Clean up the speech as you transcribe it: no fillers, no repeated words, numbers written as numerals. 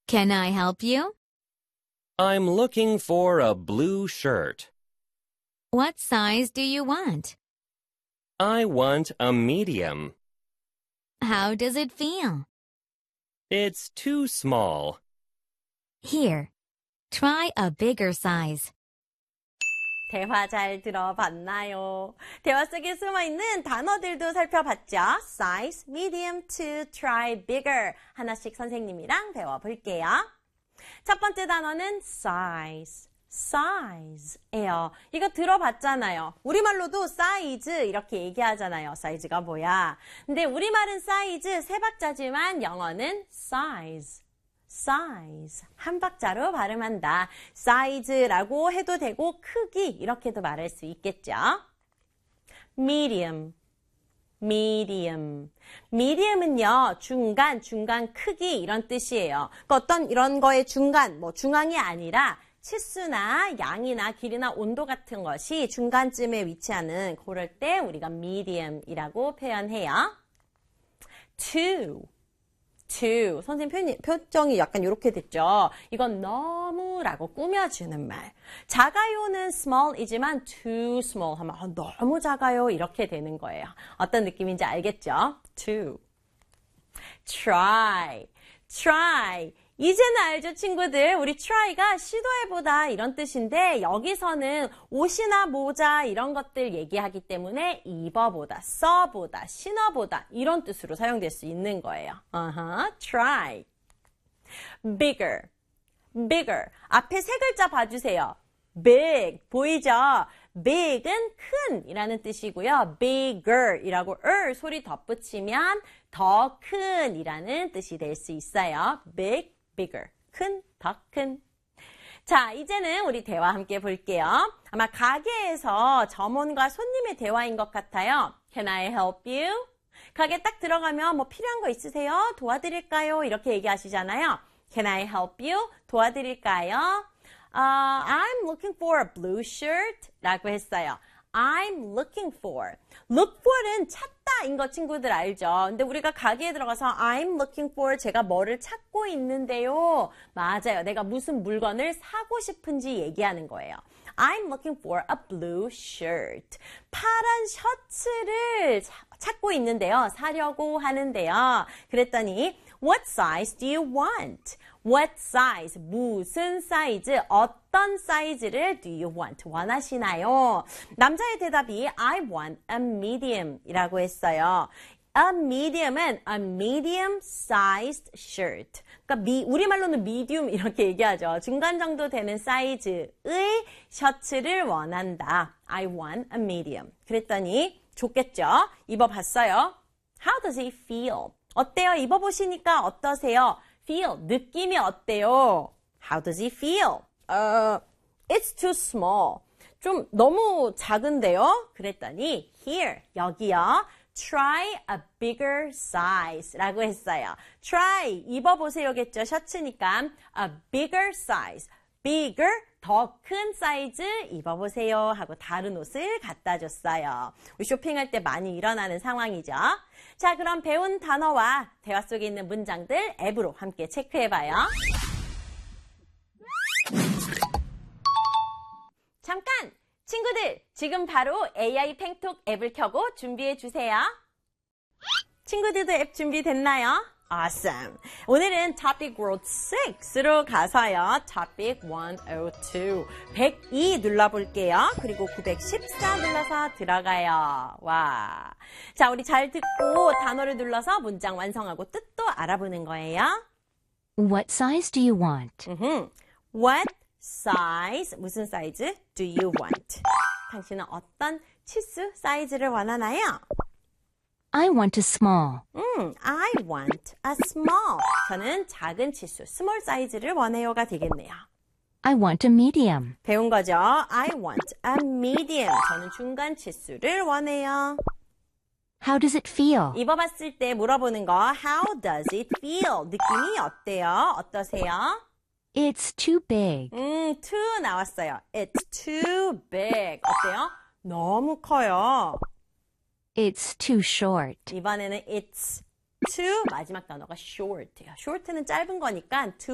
Can I help you? I'm looking for a blue shirt. What size do you want? I want a medium. How does it feel? It's too small. Here, try a bigger size. 대화 잘 들어봤나요? 대화 속에 숨어있는 단어들도 살펴봤죠? size, medium, to, try, bigger. 하나씩 선생님이랑 배워볼게요. 첫 번째 단어는 size. size예요. 이거 들어봤잖아요. 우리말로도 size 이렇게 얘기하잖아요. 사이즈가 뭐야? 근데 우리말은 사이즈 세 박자지만 영어는 size. size 한 박자로 발음한다. size라고 해도 되고 크기 이렇게도 말할 수 있겠죠. medium, medium. medium은요 중간, 중간 크기 이런 뜻이에요. 그러니까 어떤 이런 거의 중간, 뭐 중앙이 아니라 치수나 양이나 길이나 온도 같은 것이 중간쯤에 위치하는 그럴 때 우리가 medium이라고 표현해요. too. 선생님 표정이 약간 이렇게 됐죠. 이건 너무라고 꾸며주는 말. 작아요는 small이지만 too small 하면 너무 작아요 이렇게 되는 거예요. 어떤 느낌인지 알겠죠? too. try. 이제는 알죠, 친구들? 우리 try가 시도해보다 이런 뜻인데 여기서는 옷이나 모자 이런 것들 얘기하기 때문에 입어보다, 써보다, 신어보다 이런 뜻으로 사용될 수 있는 거예요. try. bigger. 앞에 세 글자 봐주세요. big, 보이죠? big은 큰 이라는 뜻이고요. bigger 이라고 소리 덧붙이면 더 큰 이라는 뜻이 될 수 있어요. big, bigger. 큰, 더 큰. 자, 이제는 우리 대화 함께 볼게요. 아마 가게에서 점원과 손님의 대화인 것 같아요. Can I help you? 가게 딱 들어가면 뭐 필요한 거 있으세요? 도와드릴까요? 이렇게 얘기하시잖아요. Can I help you? 도와드릴까요? I'm looking for a blue shirt 라고 했어요. I'm looking for. look for은 찾다인 거 친구들 알죠? 근데 우리가 가게에 들어가서 I'm looking for 제가 뭐를 찾고 있는데요. 맞아요. 내가 무슨 물건을 사고 싶은지 얘기하는 거예요. I'm looking for a blue shirt. 파란 셔츠를 찾고 있는데요. 사려고 하는데요. 그랬더니 What size do you want? What size? 무슨 사이즈? 어떤 사이즈를 do you want? 원하시나요? 남자의 대답이 I want a medium 이라고 했어요. A medium은 a medium-sized shirt. 그러니까 우리말로는 medium 이렇게 얘기하죠. 중간 정도 되는 사이즈의 셔츠를 원한다. I want a medium. 그랬더니 좋겠죠? 입어봤어요. How does it feel? 어때요? 입어보시니까 어떠세요? feel, 느낌이 어때요? How does it feel? It's too small. 좀 너무 작은데요? 그랬더니 here, 여기요. Try a bigger size 라고 했어요. Try, 입어보세요겠죠? 셔츠니까 a bigger size. bigger, 더 큰 사이즈 입어보세요 하고 다른 옷을 갖다 줬어요. 우리 쇼핑할 때 많이 일어나는 상황이죠. 자, 그럼 배운 단어와 대화 속에 있는 문장들 앱으로 함께 체크해봐요. 잠깐! 친구들, 지금 바로 AI 팽톡 앱을 켜고 준비해주세요. 친구들도 앱 준비됐나요? Awesome. 오늘은 Topic World 6로 가서요. Topic 102. 102 눌러볼게요. 그리고 914 눌러서 들어가요. 와. 자, 우리 잘 듣고 단어를 눌러서 문장 완성하고 뜻도 알아보는 거예요. What size do you want? What size, 무슨 사이즈 do you want? 당신은 어떤 치수 사이즈를 원하나요? I want a small. I want a small. 저는 작은 치수, small 사이즈를 원해요가 되겠네요. I want a medium. 배운 거죠? I want a medium. 저는 중간 치수를 원해요. How does it feel? 입어봤을 때 물어보는 거 How does it feel? 느낌이 어때요? 어떠세요? It's too big. too 나왔어요. It's too big. 어때요? 너무 커요. It's too short. 이번에는 it's too 마지막 단어가 short예요. short는 짧은 거니까 too